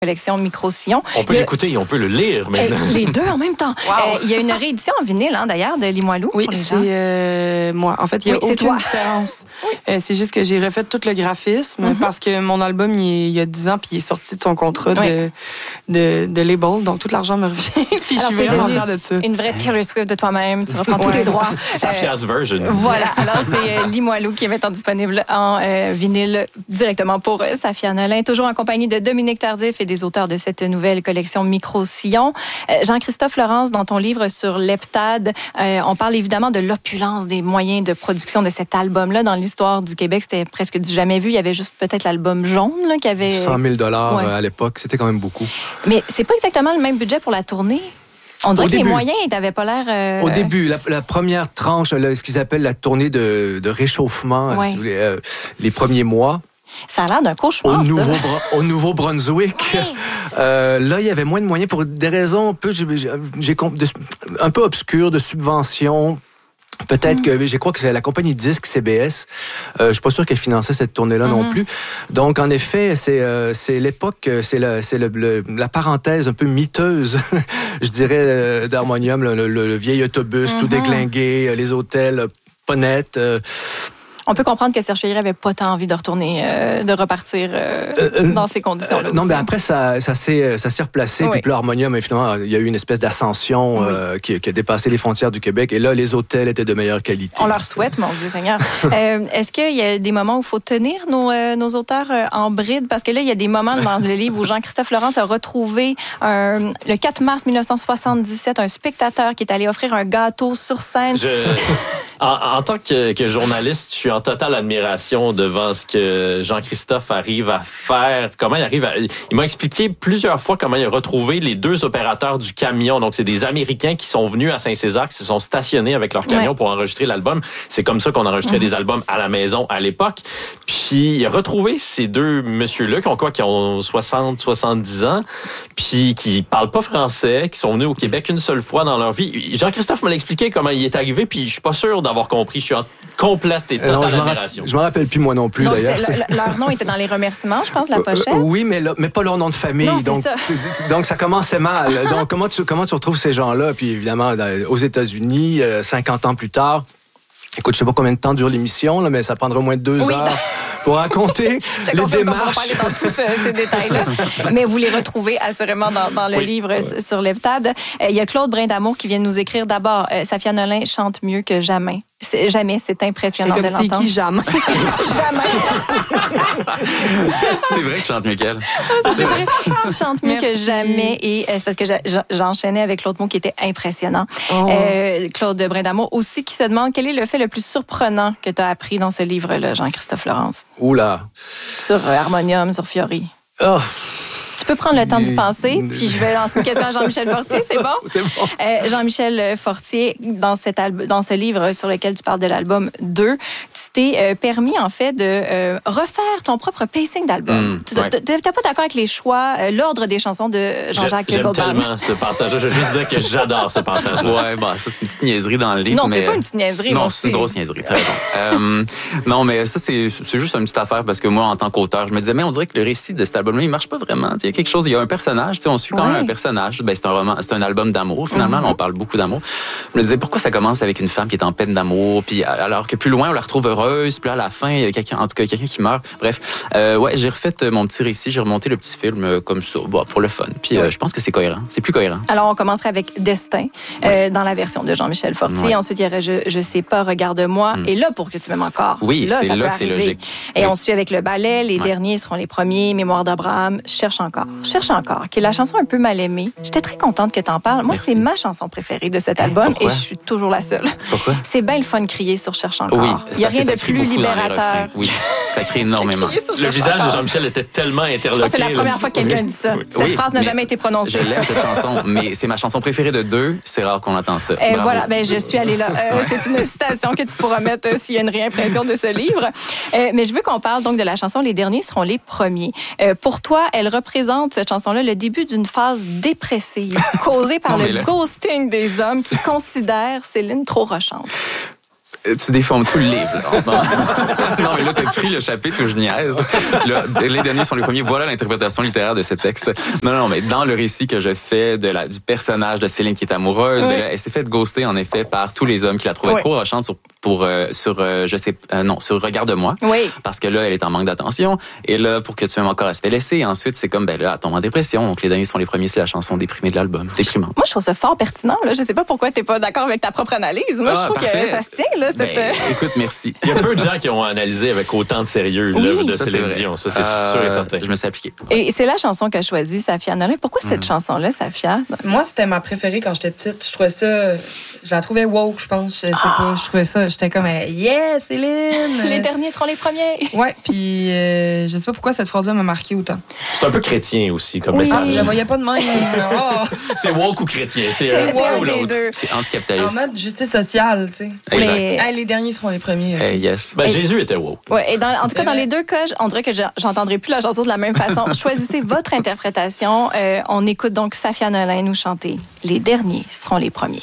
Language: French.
collection Micro-Sillon. On peut l'écouter et on peut le lire maintenant. Les deux en même temps. Wow. Il y a une réédition en vinyle, d'ailleurs, de Limoilou. Oui, c'est moi. En fait, il n'y a aucune différence. Oui. C'est juste que j'ai refait tout le graphisme parce que mon album, il y a 10 ans, puis il est sorti de son contrat de label, donc tout l'argent me revient. Puis je suis vraiment fière de ça. Une vraie Taylor Swift de toi-même. Tu reprends tous tes droits. Safia's version. Voilà. Alors, c'est Limoilou qui est maintenant disponible en vinyle directement pour Safia Nolin. Toujours en compagnie de Dominique Tardif et des auteurs de cette nouvelle collection Micro-Sillon. Jean-Christophe Laurence, dans ton livre sur l'heptade, on parle évidemment de l'opulence des moyens de production de cet album-là. Dans l'histoire du Québec, c'était presque du jamais vu. Il y avait juste peut-être l'album jaune là, qui avait... 100 000 à l'époque, c'était quand même beaucoup. Mais c'est pas exactement le même budget pour la tournée. On dirait que les moyens n'avaient pas l'air... Au début, la première tranche, ce qu'ils appellent la tournée de réchauffement, si vous voulez, les premiers mois. Ça a l'air d'un cauchemar, au Nouveau-Brunswick. Là, il y avait moins de moyens pour des raisons un peu obscures de subventions. Peut-être que, je crois que c'est la compagnie disque CBS. Je suis pas sûr qu'elle finançait cette tournée-là non plus. Donc, en effet, c'est l'époque, c'est la parenthèse un peu miteuse, je dirais, d'Harmonium, le vieil autobus tout déglingué, les hôtels pas nets. On peut comprendre que Serge Chéry n'avait pas tant envie de retourner, de repartir dans ces conditions-là. Non, mais après, ça s'est replacé. Puis l'Harmonium, finalement, il y a eu une espèce d'ascension qui a dépassé les frontières du Québec. Et là, les hôtels étaient de meilleure qualité. On leur souhaite, mon Dieu Seigneur. Est-ce qu'il y a des moments où il faut tenir nos auteurs en bride? Parce que là, il y a des moments dans le livre où Jean-Christophe Laurence a retrouvé, le 4 mars 1977, un spectateur qui est allé offrir un gâteau sur scène. En tant que journaliste, je suis en totale admiration devant ce que Jean-Christophe arrive à faire. Il m'a expliqué plusieurs fois comment il a retrouvé les deux opérateurs du camion. Donc, c'est des Américains qui sont venus à Saint-Césaire, qui se sont stationnés avec leur camion pour enregistrer l'album. C'est comme ça qu'on enregistrait des albums à la maison à l'époque. Puis, il a retrouvé ces deux messieurs-là qui ont 60, 70 ans, puis qui parlent pas français, qui sont venus au Québec une seule fois dans leur vie. Jean-Christophe me l'a expliqué comment il est arrivé, puis je suis pas sûr d'avoir compris. Je suis en complète et totale admiration. Je m'en rappelle plus moi non plus. Donc, d'ailleurs. Leur nom était dans les remerciements, je pense, la pochette. Oui, mais pas leur nom de famille. Non, donc, donc ça commençait mal. Donc comment tu retrouves ces gens-là? Puis évidemment, aux États-Unis, 50 ans plus tard. Écoute, je sais pas combien de temps dure l'émission, là, mais ça prendra au moins 2 heures pour raconter les démarches. On va pas aller dans tous ces détails-là. Mais vous les retrouvez assurément dans le livre sur l'heptade. Il y a Claude Brindamour qui vient de nous écrire d'abord. Safia Nolin chante mieux que jamais. Jamais, c'est impressionnant de l'entendre. C'est qui jamais? C'est vrai que je chante mieux qu'elle. C'est vrai. Tu chantes mieux que jamais. Et c'est parce que j'enchaînais avec l'autre mot qui était impressionnant. Claude Brindamour aussi qui se demande quel est le fait le plus surprenant que tu as appris dans ce livre-là, Jean-Christophe Laurence. Oula! Sur Harmonium, sur Fiori. Oh. Tu peux prendre le temps d'y penser, puis je vais lancer une question à Jean-Michel Fortier, c'est bon? C'est bon. Jean-Michel Fortier, dans ce livre sur lequel tu parles de l'album 2, tu t'es permis, en fait, de refaire ton propre pacing d'album. Tu n'étais pas d'accord avec les choix, l'ordre des chansons de Jean-Jacques Goldman? J'aime tellement ce passage-là. Je veux juste dire que j'adore ce passage-là. Ouais, ça, c'est une petite niaiserie dans le livre. Non, c'est pas une petite niaiserie. Non, c'est une grosse niaiserie, t'as raison. Non, mais ça, c'est juste une petite affaire parce que moi, en tant qu'auteur, je me disais, mais on dirait que le récit de cet album-là, il marche pas vraiment. Il y a quelque chose, il y a un personnage, on suit quand même un personnage. C'est un roman, c'est un album d'amour. Finalement, on parle beaucoup d'amour. Je me disais, pourquoi ça commence avec une femme qui est en peine d'amour, puis alors que plus loin, on la retrouve heureuse, puis là, à la fin, il y a quelqu'un qui meurt. Bref, j'ai refait mon petit récit, j'ai remonté le petit film comme ça, pour le fun. Puis je pense que c'est cohérent. C'est plus cohérent. Alors, on commencerait avec Destin, dans la version de Jean-Michel Fortier. Ensuite, il y aurait Je sais pas, regarde-moi. Et là, pour que tu m'aimes encore. Oui, c'est là que c'est logique. Et on suit avec le ballet. Les derniers seront les premiers. Mémoire d'Abraham. Cherche encore, qui est la chanson un peu mal aimée. J'étais très contente que tu en parles. Moi, c'est ma chanson préférée de cet album. Pourquoi? Et je suis toujours la seule. Pourquoi? C'est bien le fun de crier sur Cherche encore. Oui, il n'y a rien de plus libérateur. Oui, ça crie énormément. Le visage de Jean-Michel était tellement interloqué. C'est la première fois que quelqu'un dit ça. Cette phrase n'a jamais été prononcée. Je l'aime, cette chanson, mais c'est ma chanson préférée de 2. C'est rare qu'on entend ça. Voilà, je suis allée là. C'est une citation que tu pourras mettre s'il y a une réimpression de ce livre. Mais je veux qu'on parle donc de la chanson Les derniers seront les premiers. Pour toi, elle représente, cette chanson-là, le début d'une phase dépressive causée par le ghosting des hommes qui considèrent Céline trop rochante. Tu déformes tout le livre, là, en ce moment. Non, mais là, t'as pris le chapitre où je niaise. Là, les derniers sont les premiers. Voilà l'interprétation littéraire de ce texte. Non, mais dans le récit que je fais du personnage de Céline qui est amoureuse, ben là, elle s'est fait ghoster, en effet, par tous les hommes qui la trouvaient trop rochante sur Regarde-moi. Oui. Parce que là, elle est en manque d'attention. Et là, pour que tu m'aimes encore, elle se fait laisser. Et ensuite, c'est comme, ben là, elle tombe en dépression. Donc, les derniers sont les premiers, c'est la chanson déprimée de l'album. Déprimante. Moi, je trouve ça fort pertinent. Là. Je sais pas pourquoi t'es pas d'accord avec ta propre analyse. Moi, je trouve parfait. que ça se tient, là. Écoute, merci. Il y a peu de gens qui ont analysé avec autant de sérieux l'œuvre de Céline Dion. Ça, c'est sûr et certain. Je me suis appliqué. Et c'est la chanson qu'a choisie Safia Nolin. Pourquoi cette chanson-là, Safia? Moi, c'était ma préférée quand j'étais petite. Je trouvais ça... Je la trouvais woke, je pense. Je trouvais ça... J'étais comme... Yeah, Céline! Les derniers seront les premiers. Ouais, puis je sais pas pourquoi cette phrase-là m'a marqué autant. C'est un peu chrétien aussi comme Oui, message. je la voyais pas de même. Oh. C'est woke ou chrétien. C'est un ou des l'autre. deux. C'est En anticapitaliste. mode justice sociale, tu sais. Exact. Les derniers seront les premiers. Yes. Ben, Jésus était woke. Ouais, et en tout cas, dans les deux cas, on dirait que j'entendrai plus la chanson de la même façon. Choisissez votre interprétation. On écoute donc Safia Nolin nous chanter « Les derniers seront les premiers ».